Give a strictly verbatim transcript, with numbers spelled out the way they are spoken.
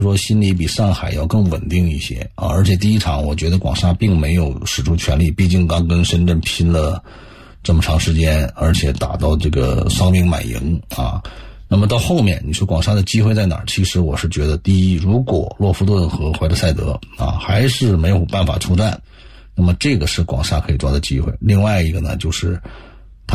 说心里比上海要更稳定一些啊。而且第一场我觉得广厦并没有使出全力，毕竟刚跟深圳拼了这么长时间，而且打到这个伤兵满营啊。那么到后面你说广厦的机会在哪儿？其实我是觉得，第一，如果洛夫顿和怀特塞德啊还是没有办法出战，那么这个是广厦可以抓的机会。另外一个呢，就是